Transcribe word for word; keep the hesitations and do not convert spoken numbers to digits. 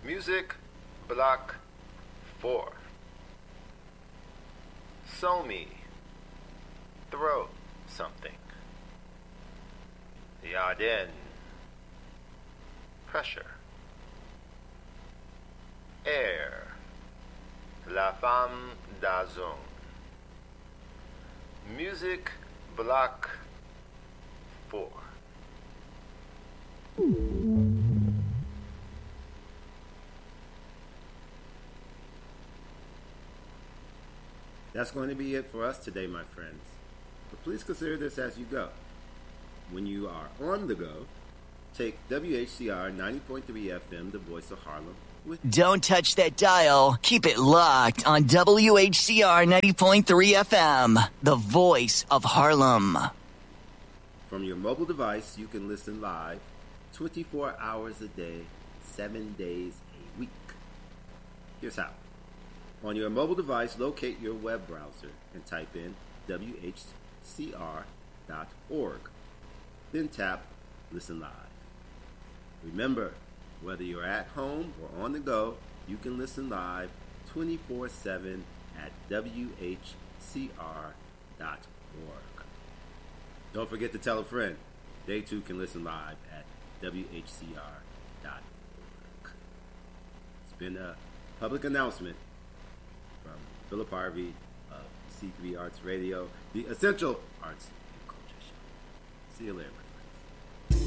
Music Block four. Somi, throw something. Yarden, pressure. Air, La Femme d'Azon. Music Block four. That's going to be it for us today, my friends. But please consider this as you go. When you are on the go, take W H C R ninety point three F M, the voice of Harlem, with you. Don't touch that dial. Keep it locked on W H C R ninety point three F M, the voice of Harlem. From your mobile device, you can listen live twenty-four hours a day, seven days a week. Here's how. On your mobile device, locate your web browser and type in W H C R dot org. Then tap Listen Live. Remember, whether you're at home or on the go, you can listen live twenty-four seven at W H C R dot org. Don't forget to tell a friend. They too can listen live at W H C R dot org. It's been a public announcement from Philip Harvey of C three Arts Radio, the Essential Arts and Culture Show. See you later.